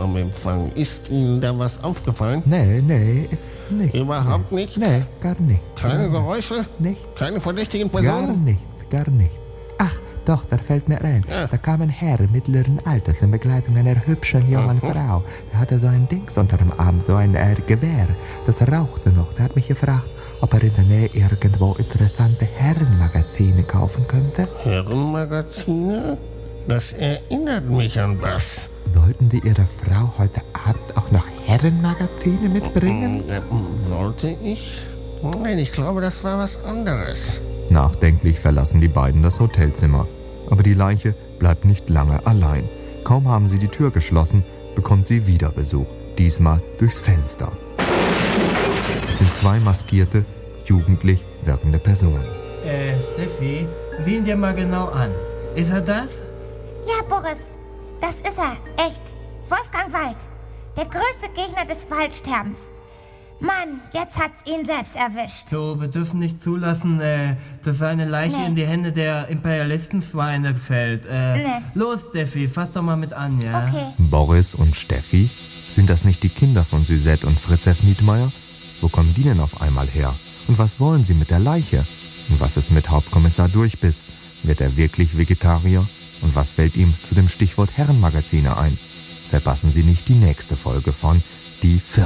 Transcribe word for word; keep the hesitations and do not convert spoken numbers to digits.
am Empfang. Ist Ihnen da was aufgefallen? Nee, nee, nicht. Überhaupt nee. nichts? Nee, gar nichts. Keine Geräusche? Nicht. Keine verdächtigen Gar Personen? nichts, gar nichts. Ach, doch, da fällt mir ein. Ja. Da kam ein Herr mittleren Alters in Begleitung einer hübschen jungen Mhm. Frau. Der hatte so ein Dings unter dem Arm, so ein äh, Gewehr. Das rauchte noch. Der hat mich gefragt, ob er in der Nähe irgendwo interessante Herrenmagazine kaufen könnte. Herrenmagazine? Das erinnert mich an was. Sollten Sie Ihre Frau heute Abend auch noch Herrenmagazine mitbringen? Äh, Sollte ich? Nein, ich glaube, das war was anderes. Nachdenklich verlassen die beiden das Hotelzimmer. Aber die Leiche bleibt nicht lange allein. Kaum haben sie die Tür geschlossen, bekommt sie wieder Besuch. Diesmal durchs Fenster. Es sind zwei maskierte, jugendlich wirkende Personen. Äh, Steffi, sieh dir mal genau an. Ist er das? Ja, Boris, das ist er, echt. Wolfgang Wald, der größte Gegner des Waldsterbens. Mann, jetzt hat's ihn selbst erwischt. So, wir dürfen nicht zulassen, äh, dass seine Leiche Nee. in die Hände der Imperialistenschweine fällt. Äh, Nee. Los, Steffi, fass doch mal mit an, ja? Okay. Boris und Steffi? Sind das nicht die Kinder von Suzette und Fritz F. Niedmeyer? Wo kommen die denn auf einmal her? Und was wollen sie mit der Leiche? Und was ist mit Hauptkommissar Durchbiss? Wird er wirklich Vegetarier? Und was fällt ihm zu dem Stichwort Herrenmagazine ein? Verpassen Sie nicht die nächste Folge von Die Vierte.